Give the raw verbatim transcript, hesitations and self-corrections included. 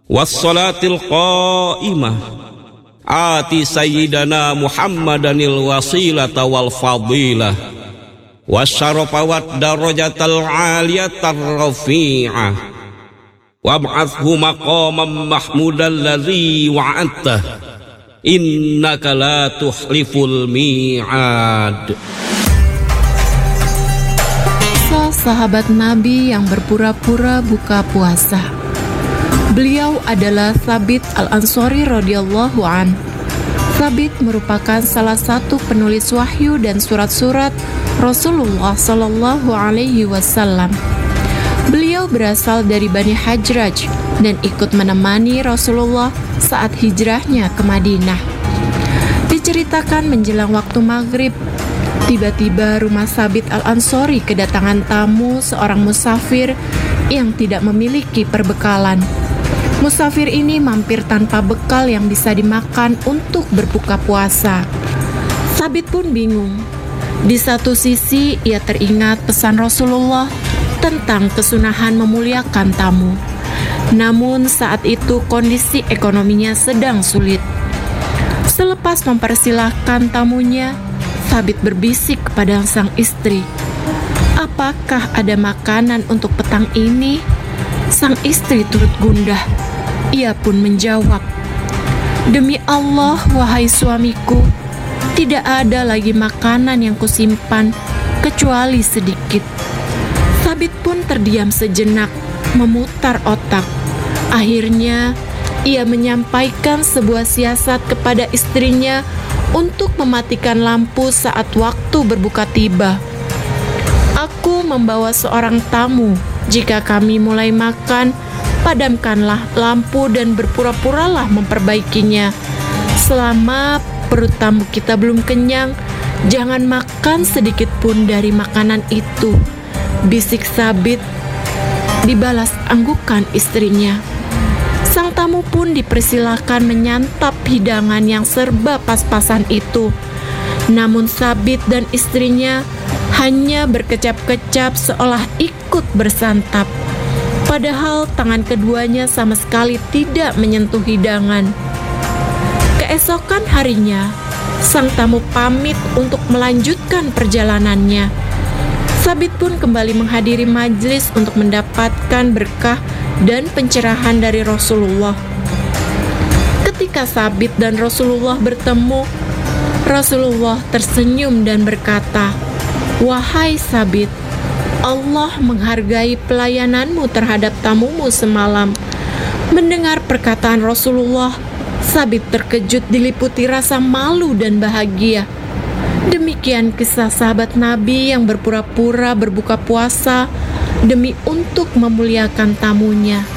wassalatil qaimah ati sayyidana Muhammadanil wasilata wal fadilah wasyarafa wad darajatal aliyatar rafi'ah wab'athhu maqaman mahmudan ladzi wa'adtah innaka la tuhliful mi'ad. Sahabat Nabi yang berpura-pura buka puasa. Beliau adalah Thabit Al-Ansari radhiyallahu an. Thabit merupakan salah satu penulis wahyu dan surat-surat Rasulullah sallallahu alaihi wasallam. Beliau berasal dari Bani Hajraj dan ikut menemani Rasulullah saat hijrahnya ke Madinah. Diceritakan menjelang waktu maghrib, tiba-tiba rumah Thabit Al-Ansari kedatangan tamu seorang musafir yang tidak memiliki perbekalan. Musafir ini mampir tanpa bekal yang bisa dimakan untuk berbuka puasa. Thabit pun bingung. Di satu sisi ia teringat pesan Rasulullah tentang kesunahan memuliakan tamu. Namun saat itu kondisi ekonominya sedang sulit. Selepas mempersilahkan tamunya, Thabit berbisik kepada sang istri, "Apakah ada makanan untuk petang ini?" Sang istri turut gundah. Ia pun menjawab, "Demi Allah, wahai suamiku, tidak ada lagi makanan yang kusimpan kecuali sedikit." Thabit pun terdiam sejenak, memutar otak. Akhirnya, ia menyampaikan sebuah siasat kepada istrinya untuk mematikan lampu saat waktu berbuka tiba. "Aku membawa seorang tamu. Jika kami mulai makan, padamkanlah lampu dan berpura-puralah memperbaikinya. Selama perut tamu kita belum kenyang, jangan makan sedikit pun dari makanan itu," bisik Thabit. Dibalas anggukan istrinya. Sang tamu pun dipersilahkan menyantap hidangan yang serba pas-pasan itu. Namun Thabit dan istrinya hanya berkecap-kecap seolah ikut bersantap. Padahal tangan keduanya sama sekali tidak menyentuh hidangan. Keesokan harinya, sang tamu pamit untuk melanjutkan perjalanannya. Thabit pun kembali menghadiri majelis untuk mendapatkan berkah dan pencerahan dari Rasulullah. Ketika Thabit dan Rasulullah bertemu, Rasulullah tersenyum dan berkata, "Wahai Thabit, Allah menghargai pelayananmu terhadap tamumu semalam." Mendengar perkataan Rasulullah, Thabit terkejut diliputi rasa malu dan bahagia. Demikian kisah sahabat Nabi yang berpura-pura berbuka puasa demi untuk memuliakan tamunya.